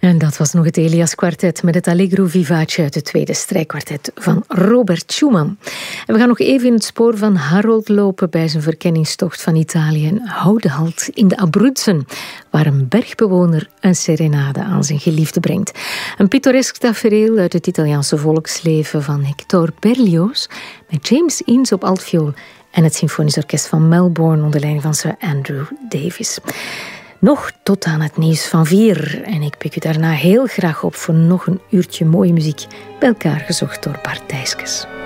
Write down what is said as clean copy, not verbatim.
En dat was nog het Elias Quartet met het Allegro Vivace uit het tweede strijkkwartet van Robert Schumann. En we gaan nog even in het spoor van Harold lopen bij zijn verkenningstocht van Italië en houden halt in de Abruzzen, waar een bergbewoner een serenade aan zijn geliefde brengt. Een pittoresk tafereel uit het Italiaanse volksleven van Hector Berlioz met James Innes op altviool en het Symfonisch Orkest van Melbourne onder leiding van Sir Andrew Davis. Nog tot aan het nieuws van 4. En ik pik u daarna heel graag op voor nog een uurtje mooie muziek, bij elkaar gezocht door Bart Dijskes.